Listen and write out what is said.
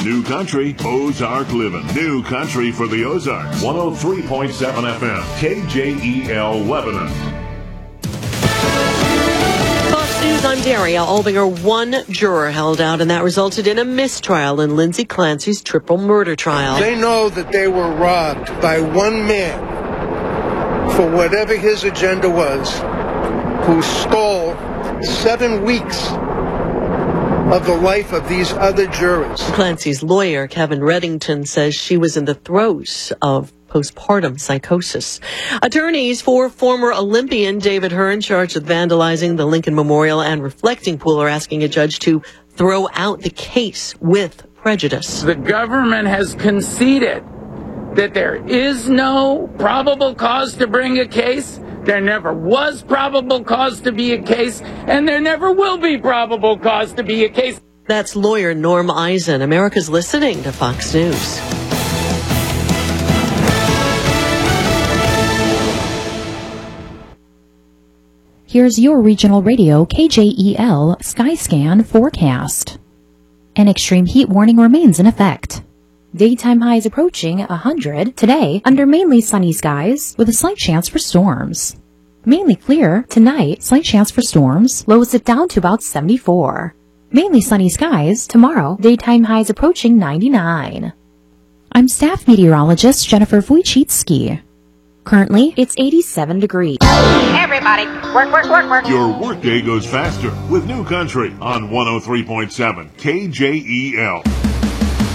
New Country, Ozark Living. New Country for the Ozarks. 103.7 FM, KJEL Lebanon. Fox News, I'm Daria Albinger. One juror held out, and that resulted in a mistrial in Lindsay Clancy's triple murder trial. They know that they were robbed by one man for whatever his agenda was, who stole 7 weeks of the life of these other jurors. Clancy's lawyer, Kevin Reddington, says she was in the throes of postpartum psychosis. Attorneys for former Olympian David Hearn, charged with vandalizing the Lincoln Memorial and reflecting pool, are asking a judge to throw out the case with prejudice. The government has conceded that there is no probable cause to bring a case. There never was probable cause to be a case, and there never will be probable cause to be a case. That's lawyer Norm Eisen. America's listening to Fox News. Here's your regional radio KJEL Skyscan forecast. An extreme heat warning remains in effect. Daytime highs approaching 100 today under mainly sunny skies with a slight chance for storms. Mainly clear tonight, slight chance for storms, lows it down to about 74. Mainly sunny skies tomorrow, daytime highs approaching 99. I'm staff meteorologist Jennifer Wojcicki. Currently, it's 87 degrees. Everybody, work, work, work, work. Your workday goes faster with New Country on 103.7 KJEL.